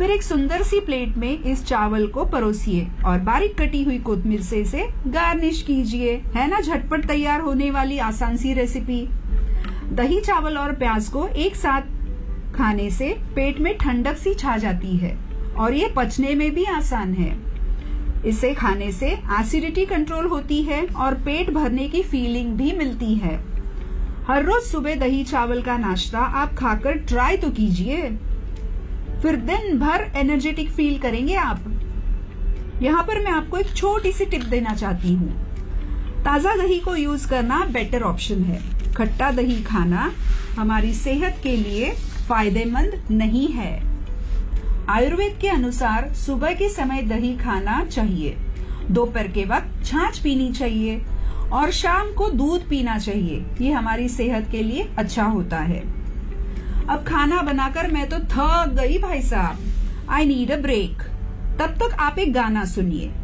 फिर एक सुंदर सी प्लेट में इस चावल को परोसिए और बारीक कटी हुई कोतमीर से इसे गार्निश कीजिए। है ना झटपट तैयार होने वाली आसान सी रेसिपी। दही, चावल और प्याज को एक साथ खाने से पेट में ठंडक सी छा जाती है और ये पचने में भी आसान है। इसे खाने से एसिडिटी कंट्रोल होती है और पेट भरने की फीलिंग भी मिलती है। हर रोज सुबह दही चावल का नाश्ता आप खाकर ट्राई तो कीजिए, फिर दिन भर एनर्जेटिक फील करेंगे आप। यहाँ पर मैं आपको एक छोटी सी टिप देना चाहती हूँ। ताजा दही को यूज करना बेटर ऑप्शन है। खट्टा दही खाना हमारी सेहत के लिए फायदेमंद नहीं है। आयुर्वेद के अनुसार सुबह के समय दही खाना चाहिए, दोपहर के वक्त छाछ पीनी चाहिए और शाम को दूध पीना चाहिए। ये हमारी सेहत के लिए अच्छा होता है। अब खाना बनाकर मैं तो थक गई भाई साहब, आई नीड अ ब्रेक। तब तक आप एक गाना सुनिए।